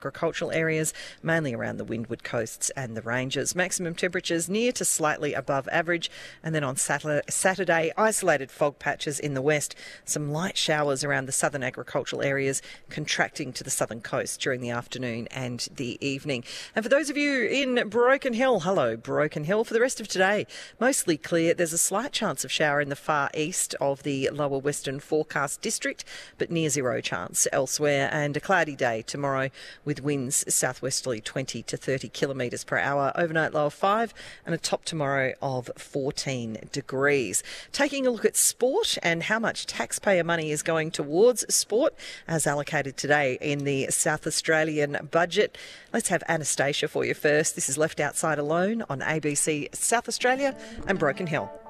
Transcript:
agricultural areas, mainly around the windward coasts and the ranges. Maximum temperatures near to slightly above average. And then on Saturday, isolated fog patches in the west, some light showers around the southern agricultural areas, contracting to the southern coast during the afternoon and the evening. And for those of you in Broken Hill, hello Broken Hill. For the rest of today, mostly clear. There's a slight chance of shower in the far east of the lower western forecast district, but near zero chance elsewhere. And a cloudy day tomorrow with winds southwesterly 20 to 30 kilometres per hour, overnight low of 5 and a top tomorrow of 14 degrees. Taking a look at sport and how much taxpayer money is going towards sport as allocated today in the South Australian budget. Let's have Anastasia for you first. This is Left Outside Alone on ABC South Australia and Broken Hill.